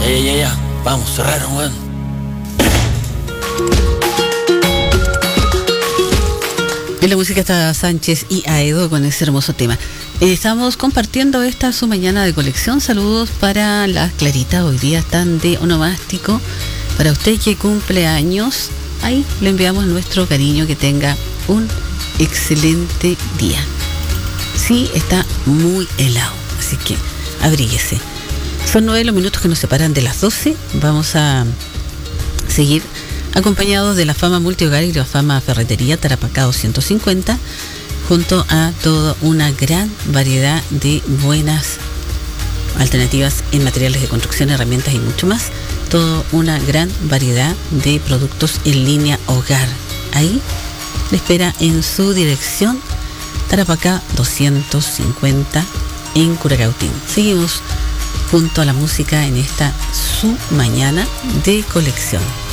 Ya. Vamos, cerraron, weón. En la música está Sánchez y Aedo con ese hermoso tema. Estamos compartiendo esta su mañana de colección. Saludos para las Claritas, hoy día están de onomástico. Para usted que cumple años, ahí le enviamos nuestro cariño, que tenga un excelente día. Sí, está muy helado, así que abríguese. Son 9 los minutos que nos separan de las 12. Vamos a seguir acompañados de la Fama Multihogar y la Fama Ferretería Tarapacá 250, junto a toda una gran variedad de buenas alternativas en materiales de construcción, herramientas y mucho más. Toda una gran variedad de productos en línea hogar. Ahí le espera en su dirección, Tarapacá 250 en Curacautín. Seguimos junto a la música en esta su mañana de colección.